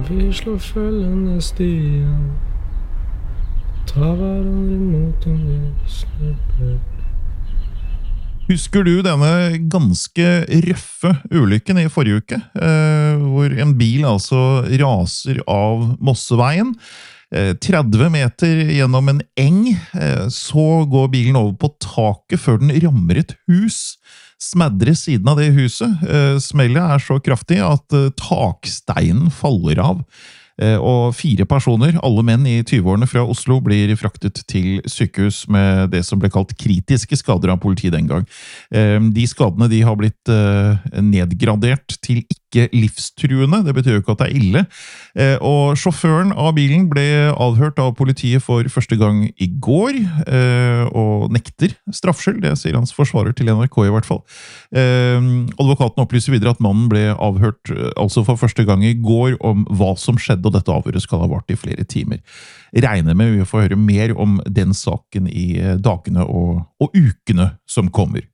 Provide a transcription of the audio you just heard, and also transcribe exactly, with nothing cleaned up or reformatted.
Vi slår følgende stier, tar hverandre imot en visne bøk. Husker du denne ganske røffe ulykken i forrige uke, eh, hvor en bil altså raser av Mosseveien, eh, tretti meter gjennom en eng, eh, så går bilen over på taket før den rammer et hus, smadrer siden av det huset. Eh, smellet er så kraftig at eh, taksteinen faller av. Og fire personer, alle menn i tyve-årene fra Oslo, blir fraktet til sykehus med det som ble kalt kritiske skader av politiet den gang. De skadene de har blitt nedgradert til ikke livstruende, det betyr jo ikke at det er ille. Og sjåføren av bilen ble avhørt av politiet for første gang i går, og nekter straffskyld, det sier hans forsvarer til N R K i hvert fall. Advokaten opplyser videre at mannen ble avhørt altså for første gang i går om hva som skjedde, og dette avhøret skal ha vart i flere timer. Regner med vi får høre mer om den saken i dagene og, og ukene som kommer.